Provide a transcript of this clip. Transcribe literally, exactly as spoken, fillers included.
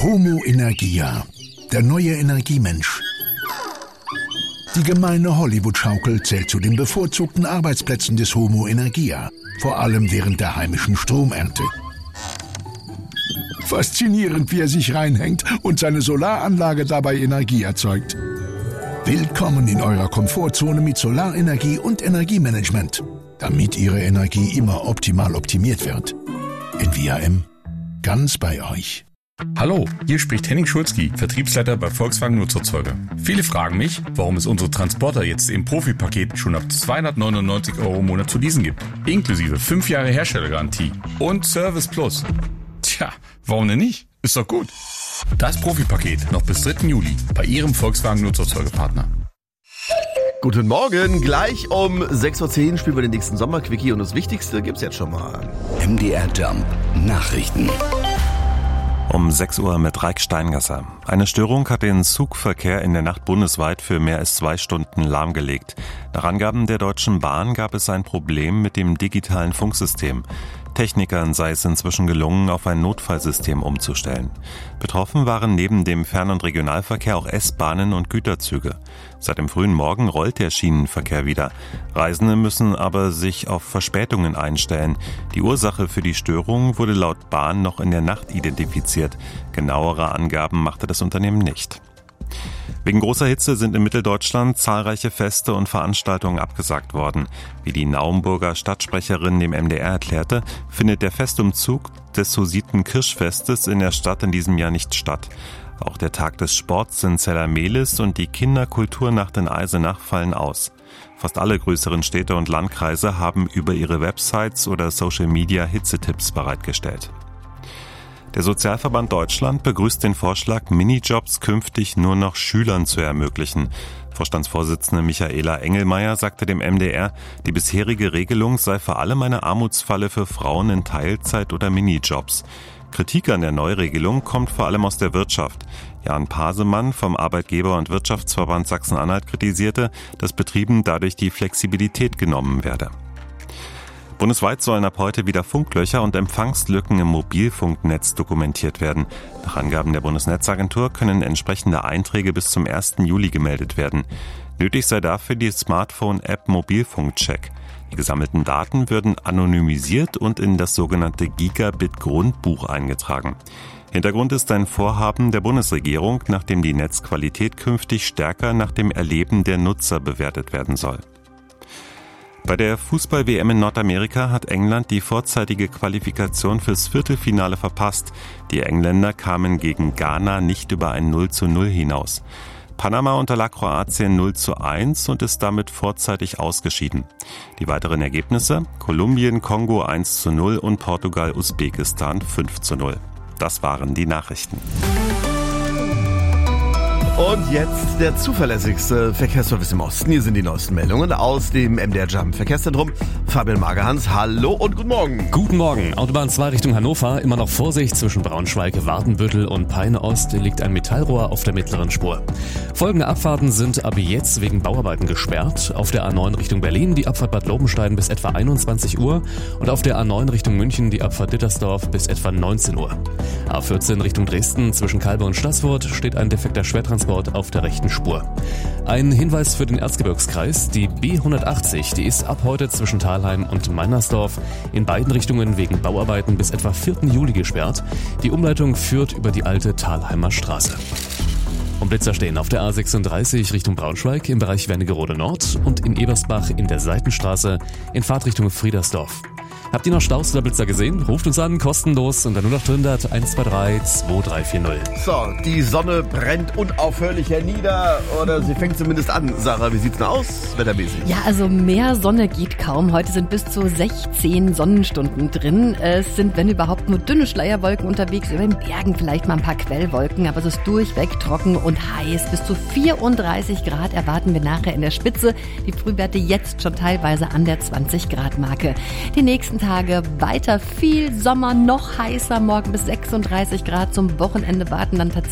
Homo Energia, der neue Energiemensch. Die gemeine Hollywood-Schaukel zählt zu den bevorzugten Arbeitsplätzen des Homo Energia, vor allem während der heimischen Stromernte. Faszinierend, wie er sich reinhängt und seine Solaranlage dabei Energie erzeugt. Willkommen in eurer Komfortzone mit Solarenergie und Energiemanagement, damit Ihre Energie immer optimal optimiert wird. In V R M, ganz bei euch. Hallo, hier spricht Henning Schulzki, Vertriebsleiter bei Volkswagen Nutzerzeuger. Viele fragen mich, warum es unsere Transporter jetzt im Profi-Paket schon ab zweihundertneunundneunzig Euro im Monat zu leasen gibt. Inklusive fünf Jahre Herstellergarantie und Service Plus. Tja, warum denn nicht? Ist doch gut. Das Profi-Paket noch bis dritten Juli bei Ihrem Volkswagen Nutzerzeugerpartner. Guten Morgen, gleich um sechs Uhr zehn spielen wir den nächsten Sommerquickie und das Wichtigste gibt's jetzt schon mal. M D R Jump Nachrichten. Um sechs Uhr mit Raik Steingasser. Eine Störung hat den Zugverkehr in der Nacht bundesweit für mehr als zwei Stunden lahmgelegt. Nach Angaben der Deutschen Bahn gab es ein Problem mit dem digitalen Funksystem. Technikern sei es inzwischen gelungen, auf ein Notfallsystem umzustellen. Betroffen waren neben dem Fern- und Regionalverkehr auch S-Bahnen und Güterzüge. Seit dem frühen Morgen rollt der Schienenverkehr wieder. Reisende müssen aber sich auf Verspätungen einstellen. Die Ursache für die Störung wurde laut Bahn noch in der Nacht identifiziert. Genauere Angaben machte das Unternehmen nicht. Wegen großer Hitze sind in Mitteldeutschland zahlreiche Feste und Veranstaltungen abgesagt worden. Wie die Naumburger Stadtsprecherin dem M D R erklärte, findet der Festumzug des Hussiten-Kirschfestes in der Stadt in diesem Jahr nicht statt. Auch der Tag des Sports in Zellermehlis und die Kinderkulturnacht in Eisenach fallen aus. Fast alle größeren Städte und Landkreise haben über ihre Websites oder Social Media Hitzetipps bereitgestellt. Der Sozialverband Deutschland begrüßt den Vorschlag, Minijobs künftig nur noch Schülern zu ermöglichen. Vorstandsvorsitzende Michaela Engelmeier sagte dem M D R, die bisherige Regelung sei vor allem eine Armutsfalle für Frauen in Teilzeit- oder Minijobs. Kritik an der Neuregelung kommt vor allem aus der Wirtschaft. Jan Pasemann vom Arbeitgeber- und Wirtschaftsverband Sachsen-Anhalt kritisierte, dass Betrieben dadurch die Flexibilität genommen werde. Bundesweit sollen ab heute wieder Funklöcher und Empfangslücken im Mobilfunknetz dokumentiert werden. Nach Angaben der Bundesnetzagentur können entsprechende Einträge bis zum ersten Juli gemeldet werden. Nötig sei dafür die Smartphone-App Mobilfunkcheck. Die gesammelten Daten würden anonymisiert und in das sogenannte Gigabit-Grundbuch eingetragen. Hintergrund ist ein Vorhaben der Bundesregierung, nachdem die Netzqualität künftig stärker nach dem Erleben der Nutzer bewertet werden soll. Bei der Fußball-W M in Nordamerika hat England die vorzeitige Qualifikation fürs Viertelfinale verpasst. Die Engländer kamen gegen Ghana nicht über ein null zu null hinaus. Panama unterlag Kroatien null zu eins und ist damit vorzeitig ausgeschieden. Die weiteren Ergebnisse: Kolumbien, Kongo eins zu null und Portugal, Usbekistan fünf zu null. Das waren die Nachrichten. Und jetzt der zuverlässigste Verkehrsservice im Osten. Hier sind die neuesten Meldungen aus dem M D R Jump Verkehrszentrum. Fabian Magerhans, hallo und guten Morgen. Guten Morgen. Autobahn zwei Richtung Hannover. Immer noch Vorsicht zwischen Braunschweig, Wartenbüttel und Peine Ost liegt ein Metallrohr auf der mittleren Spur. Folgende Abfahrten sind ab jetzt wegen Bauarbeiten gesperrt. Auf der A neun Richtung Berlin die Abfahrt Bad Lobenstein bis etwa einundzwanzig Uhr und auf der A neun Richtung München die Abfahrt Dittersdorf bis etwa neunzehn Uhr. A vierzehn Richtung Dresden zwischen Kalbe und Staßfurt steht ein defekter Schwertransport auf der rechten Spur. Ein Hinweis für den Erzgebirgskreis: Die B hundertachtzig, die ist ab heute zwischen Thalheim und Meinersdorf in beiden Richtungen wegen Bauarbeiten bis etwa vierten Juli gesperrt. Die Umleitung führt über die alte Thalheimer Straße. Und Blitzer stehen auf der A sechsunddreißig Richtung Braunschweig im Bereich Wernigerode Nord und in Ebersbach in der Seitenstraße in Fahrtrichtung Friedersdorf. Habt ihr noch Staus oder Blitzer gesehen? Ruft uns an, kostenlos unter null acht hundert eins zwei drei zwei drei vier null. So, die Sonne brennt unaufhörlich hernieder, oder sie fängt zumindest an. Sarah, wie sieht's denn aus, wettermäßig? Ja, also mehr Sonne geht kaum. Heute sind bis zu sechzehn Sonnenstunden drin. Es sind, wenn überhaupt, nur dünne Schleierwolken unterwegs. Über den Bergen vielleicht mal ein paar Quellwolken, aber es ist durchweg trocken und heiß. Bis zu vierunddreißig Grad erwarten wir nachher in der Spitze. Die Frühwerte jetzt schon teilweise an der zwanzig Grad Marke. Die nächsten Tage weiter viel Sommer, noch heißer, morgen bis sechsunddreißig Grad. Zum Wochenende warten dann tatsächlich